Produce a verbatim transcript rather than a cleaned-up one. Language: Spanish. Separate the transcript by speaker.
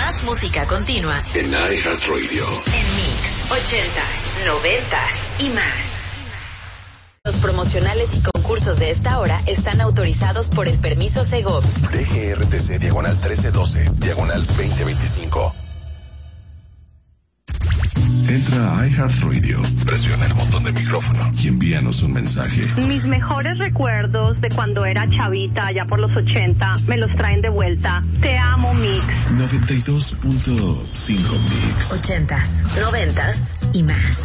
Speaker 1: Más música continua
Speaker 2: en iHeartRadio.
Speaker 1: En Mix, ochentas, noventas y más. Los promocionales y concursos de esta hora están autorizados por el permiso Segov.
Speaker 2: D G R T C diagonal trece doce, diagonal veinte veinticinco. Entra a iHeartRadio, presiona el botón de micrófono y envíanos un mensaje.
Speaker 3: Mis mejores recuerdos de cuando era chavita, allá por los ochenta, me los traen de vuelta. Te amo, Mix.
Speaker 2: noventa y dos punto cinco Mix.
Speaker 1: Ochentas, noventas y más.